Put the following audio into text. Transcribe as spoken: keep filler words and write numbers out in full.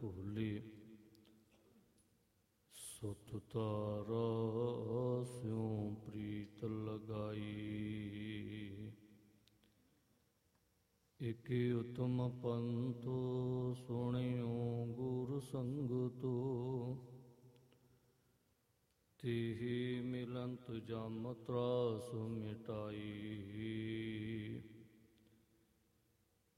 ਭੂਲੀ। ਸੁਤ ਤਾਰਾ ਸਿਉ ਪ੍ਰੀਤ ਲਗਾਈ। ਇਕ ਉਤਮ ਪੰਥ ਸੁਣਿਓ ਗੁਰ ਸੰਗਤੋ। ਤਿਹੀ ਮਿਲੰਤ ਜਮ ਤਰਾਸ ਮਿਟਾਈ।